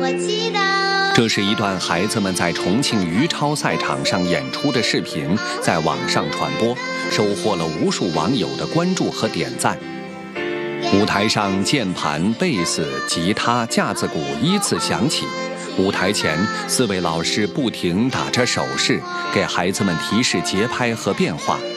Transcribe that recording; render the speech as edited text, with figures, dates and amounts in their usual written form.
这是一段孩子们在重庆余超赛场上演出的视频，在网上传播，收获了无数网友的关注和点赞。舞台上键盘、贝斯、吉他、架子鼓依次响起，舞台前4位老师不停打着手势，给孩子们提示节拍和变化。